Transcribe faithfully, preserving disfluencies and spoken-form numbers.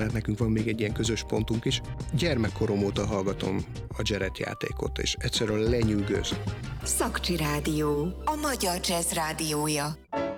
mert nekünk van még egy ilyen közös pontunk is. Gyermekkorom óta hallgatom a Jaret játékot, és egyszerűen lenyűgöz. Szakcsi Rádió, a magyar jazz rádiója.